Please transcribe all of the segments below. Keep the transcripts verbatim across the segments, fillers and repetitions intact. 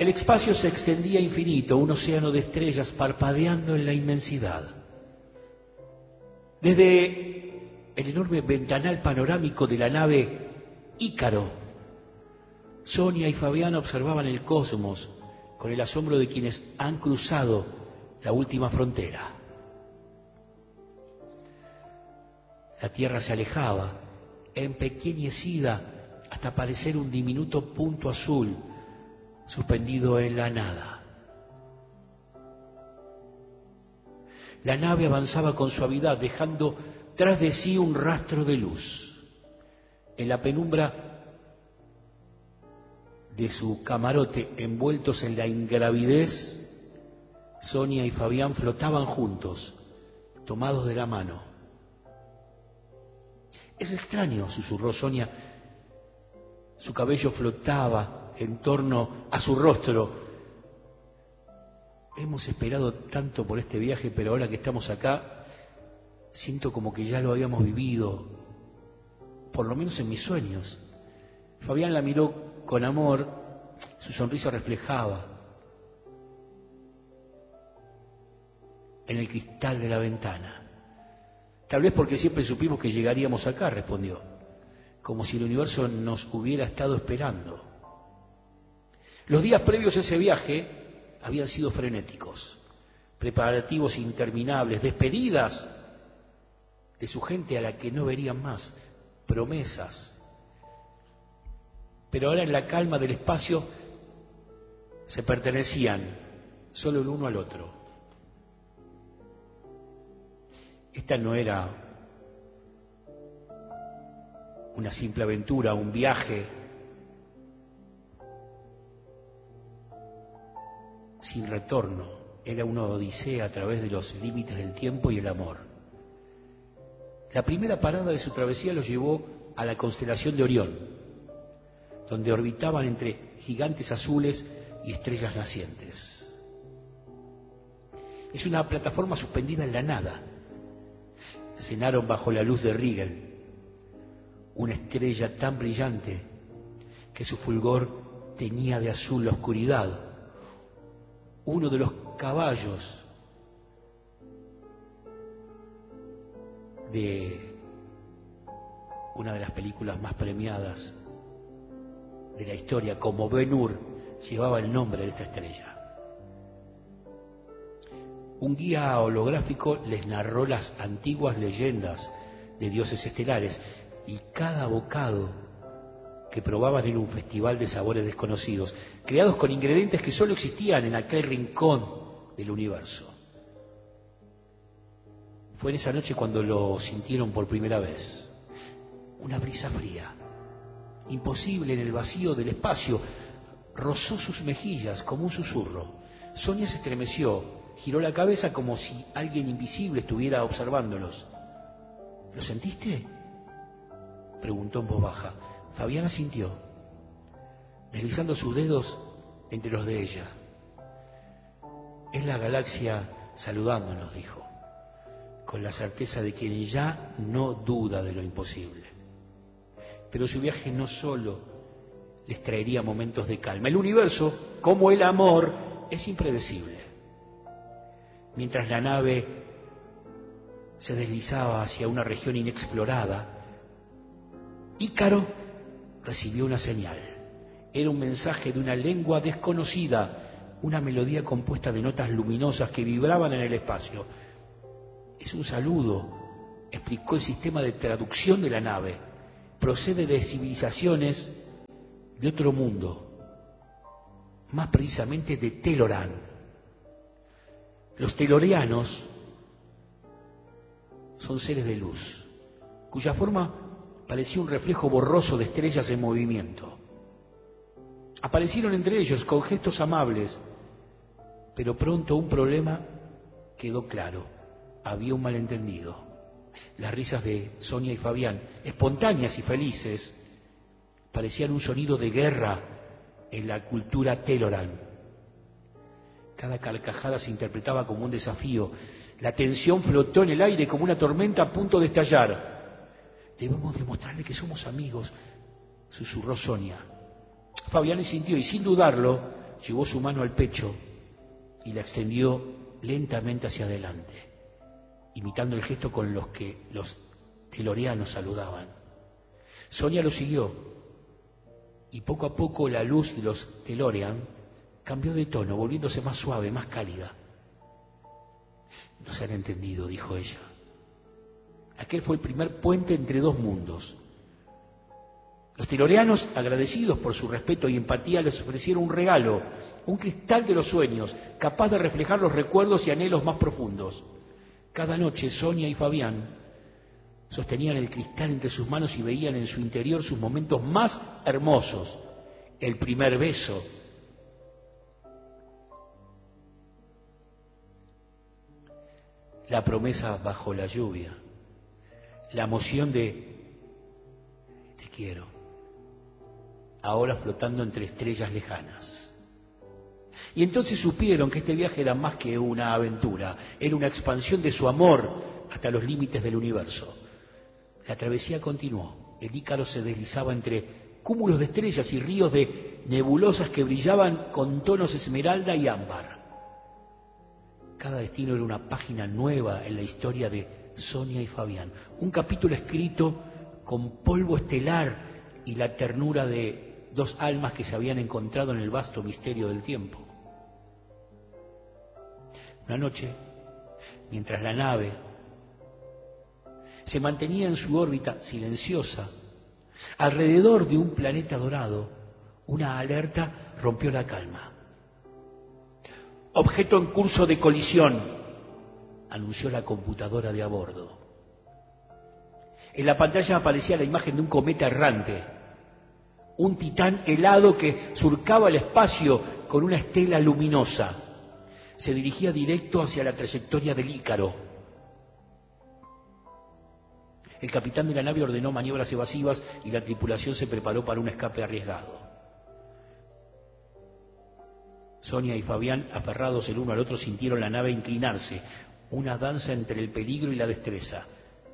El espacio se extendía infinito, un océano de estrellas parpadeando en la inmensidad. Desde el enorme ventanal panorámico de la nave Ícaro, Sonia y Fabián observaban el cosmos con el asombro de quienes han cruzado la última frontera. La Tierra se alejaba, empequeñecida hasta parecer un diminuto punto azul suspendido en la nada. La nave avanzaba con suavidad, dejando tras de sí un rastro de luz. En la penumbra de su camarote, envueltos en la ingravidez, Sonia y Fabián flotaban juntos, tomados de la mano. Es extraño, susurró Sonia. Su cabello flotaba en torno a su rostro. Hemos esperado tanto por este viaje, pero ahora que estamos acá, siento como que ya lo habíamos vivido, por lo menos en mis sueños. Fabián la miró con amor, su sonrisa reflejaba en el cristal de la ventana. Tal vez porque siempre supimos que llegaríamos acá, respondió, como si el universo nos hubiera estado esperando. Los días previos a ese viaje habían sido frenéticos, preparativos interminables, despedidas de su gente a la que no verían más, promesas. Pero ahora en la calma del espacio se pertenecían solo el uno al otro. Esta no era una simple aventura, un viaje sin retorno, era una odisea a través de los límites del tiempo y el amor. La primera parada de su travesía los llevó a la constelación de Orión, donde orbitaban entre gigantes azules y estrellas nacientes. Es una plataforma suspendida en la nada. Cenaron bajo la luz de Rigel, una estrella tan brillante que su fulgor teñía de azul la oscuridad. Uno de los caballos de una de las películas más premiadas de la historia, como Ben-Hur, llevaba el nombre de esta estrella. Un guía holográfico les narró las antiguas leyendas de dioses estelares y cada bocado que probaban era un festival de sabores desconocidos, creados con ingredientes que solo existían en aquel rincón del universo. Fue en esa noche cuando lo sintieron por primera vez. Una brisa fría, imposible en el vacío del espacio, rozó sus mejillas como un susurro. Sonia se estremeció. Giró la cabeza como si alguien invisible estuviera observándolos. ¿Lo sentiste?, preguntó en voz baja. Fabián asintió, deslizando sus dedos entre los de ella. Es la galaxia saludándonos, dijo, con la certeza de quien ya no duda de lo imposible. Pero su viaje no solo les traería momentos de calma. El universo, como el amor, es impredecible. Mientras la nave se deslizaba hacia una región inexplorada, Ícaro recibió una señal. Era un mensaje de una lengua desconocida, una melodía compuesta de notas luminosas que vibraban en el espacio. Es un saludo, explicó el sistema de traducción de la nave. Procede de civilizaciones de otro mundo, más precisamente de Telorán. Los telorianos son seres de luz, cuya forma parecía un reflejo borroso de estrellas en movimiento. Aparecieron entre ellos con gestos amables, pero pronto un problema quedó claro. Había un malentendido. Las risas de Sonia y Fabián, espontáneas y felices, parecían un sonido de guerra en la cultura Telorán. Cada carcajada se interpretaba como un desafío. La tensión flotó en el aire como una tormenta a punto de estallar. Debemos demostrarle que somos amigos, susurró Sonia. Fabián sintió y sin dudarlo llevó su mano al pecho y la extendió lentamente hacia adelante, imitando el gesto con los que los teloreanos saludaban. Sonia lo siguió y poco a poco la luz de los Telorean cambió de tono, volviéndose más suave, más cálida. No se han entendido, dijo ella. Aquel fue el primer puente entre dos mundos. Los teloreanos, agradecidos por su respeto y empatía, les ofrecieron un regalo, un cristal de los sueños, capaz de reflejar los recuerdos y anhelos más profundos. Cada noche Sonia y Fabián sostenían el cristal entre sus manos y veían en su interior sus momentos más hermosos. El primer beso, la promesa bajo la lluvia, la emoción de te quiero, ahora flotando entre estrellas lejanas. Y entonces supieron que este viaje era más que una aventura, era una expansión de su amor hasta los límites del universo. La travesía continuó, el Ícaro se deslizaba entre cúmulos de estrellas y ríos de nebulosas que brillaban con tonos esmeralda y ámbar. Cada destino era una página nueva en la historia de Sonia y Fabián, un capítulo escrito con polvo estelar y la ternura de dos almas que se habían encontrado en el vasto misterio del tiempo. Una noche, mientras la nave se mantenía en su órbita silenciosa, alrededor de un planeta dorado, una alerta rompió la calma. Objeto en curso de colisión, anunció la computadora de a bordo. En la pantalla aparecía la imagen de un cometa errante, un titán helado que surcaba el espacio con una estela luminosa. Se dirigía directo hacia la trayectoria del Ícaro. El capitán de la nave ordenó maniobras evasivas y la tripulación se preparó para un escape arriesgado. Sonia y Fabián, aferrados el uno al otro, sintieron la nave inclinarse, una danza entre el peligro y la destreza.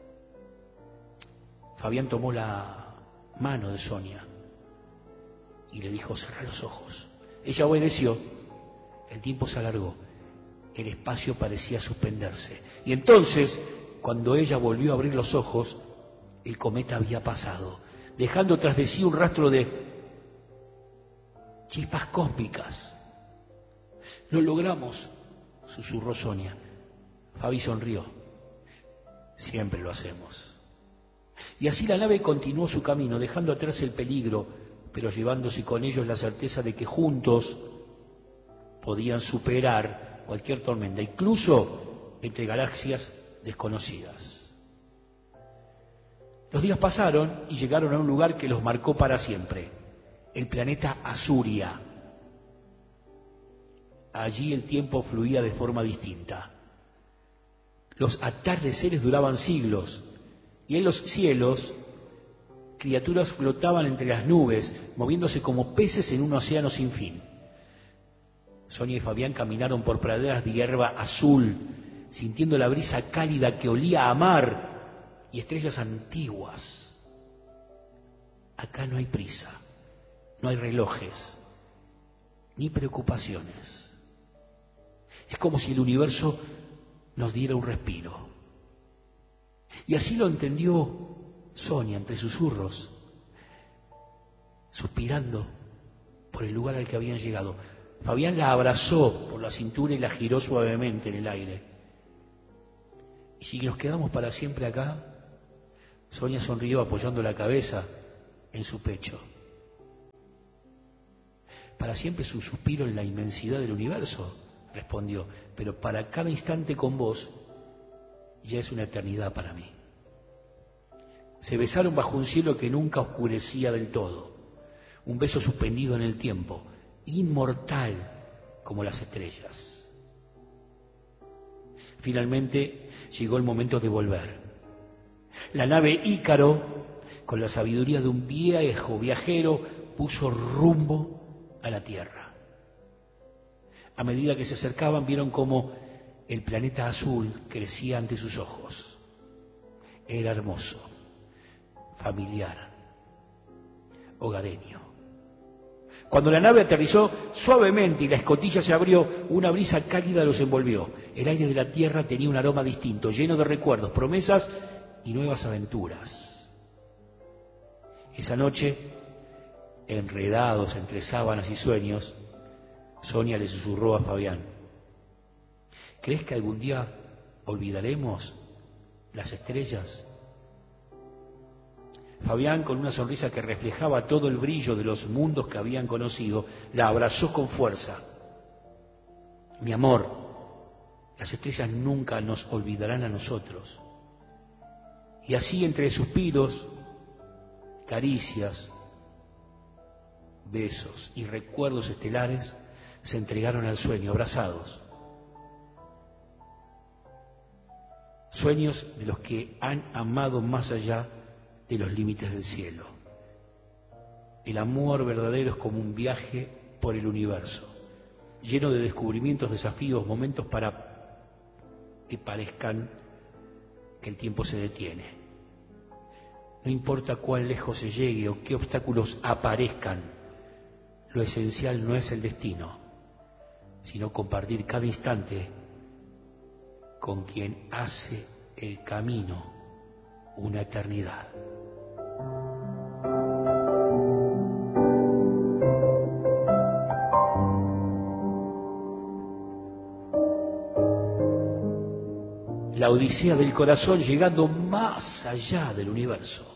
Fabián tomó la mano de Sonia y le dijo: cerra los ojos. Ella obedeció. El tiempo se alargó. El espacio parecía suspenderse. Y entonces, cuando ella volvió a abrir los ojos, el cometa había pasado, dejando tras de sí un rastro de chispas cósmicas. Lo logramos, susurró Sonia. Fabi sonrió. Siempre lo hacemos. Y así la nave continuó su camino, dejando atrás el peligro, pero llevándose con ellos la certeza de que juntos podían superar cualquier tormenta, incluso entre galaxias desconocidas. Los días pasaron y llegaron a un lugar que los marcó para siempre, el planeta Azuria. Allí el tiempo fluía de forma distinta. Los atardeceres duraban siglos y en los cielos criaturas flotaban entre las nubes, moviéndose como peces en un océano sin fin. Sonia y Fabián caminaron por praderas de hierba azul, sintiendo la brisa cálida que olía a mar y estrellas antiguas. Acá no hay prisa, no hay relojes, ni preocupaciones. Es como si el universo nos diera un respiro. Y así lo entendió Sonia entre susurros, suspirando por el lugar al que habían llegado. Fabián la abrazó por la cintura y la giró suavemente en el aire. ¿Y si nos quedamos para siempre acá? Sonia sonrió apoyando la cabeza en su pecho. Para siempre es un suspiro en la inmensidad del universo, respondió, pero para cada instante con vos ya es una eternidad para mí. Se besaron bajo un cielo que nunca oscurecía del todo, un beso suspendido en el tiempo, inmortal como las estrellas. Finalmente llegó el momento de volver. La nave Ícaro, con la sabiduría de un viejo viajero, puso rumbo a la Tierra. A medida que se acercaban, vieron cómo el planeta azul crecía ante sus ojos. Era hermoso, familiar, hogareño. Cuando la nave aterrizó suavemente y la escotilla se abrió, una brisa cálida los envolvió. El aire de la Tierra tenía un aroma distinto, lleno de recuerdos, promesas y nuevas aventuras. Esa noche, enredados entre sábanas y sueños, Sonia le susurró a Fabián: ¿crees que algún día olvidaremos las estrellas? Fabián, con una sonrisa que reflejaba todo el brillo de los mundos que habían conocido, la abrazó con fuerza. Mi amor, las estrellas nunca nos olvidarán a nosotros. Y así, entre suspiros, caricias, besos y recuerdos estelares, se entregaron al sueño, abrazados. Sueños de los que han amado más allá de los límites del cielo. El amor verdadero es como un viaje por el universo, lleno de descubrimientos, desafíos, momentos para que parezcan que el tiempo se detiene. No importa cuán lejos se llegue o qué obstáculos aparezcan, lo esencial no es el destino, sino compartir cada instante con quien hace el camino una eternidad. La odisea del corazón, llegando más allá del universo.